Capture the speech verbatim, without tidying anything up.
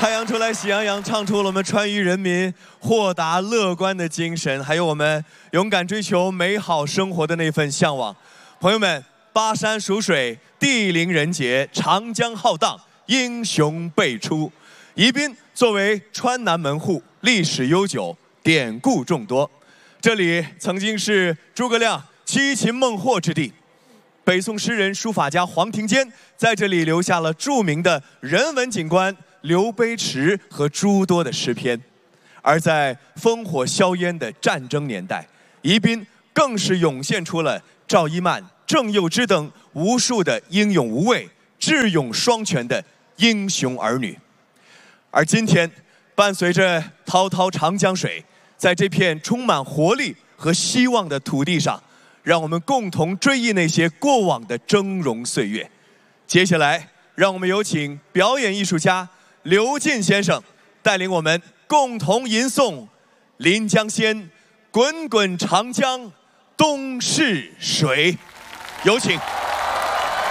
太阳出来喜洋洋，唱出了我们川渝人民豁达乐观的精神，还有我们勇敢追求美好生活的那份向往。朋友们，巴山蜀水，地灵人杰，长江浩荡，英雄辈出。宜宾作为川南门户，历史悠久，典故众多。这里曾经是诸葛亮七擒孟获之地。 北宋诗人、书法家黄庭坚在这里留下了著名的人文景观《刘碑池》和诸多的诗篇，而在烽火硝烟的战争年代，宜宾更是涌现出了赵一曼、郑幼之等无数的英勇无畏、智勇双全的英雄儿女。而今天，伴随着滔滔长江水，在这片充满活力和希望的土地上。 让我们共同追忆那些过往的峥嵘岁月。接下来，让我们有请表演艺术家刘进先生带领我们共同吟诵《临江仙》：“滚滚长江东逝水。”有请。